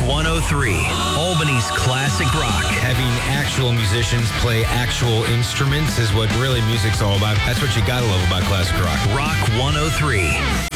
103, Albany's classic rock. Having actual musicians play actual instruments is what really music's all about. That's what you gotta love about classic rock. Rock 103.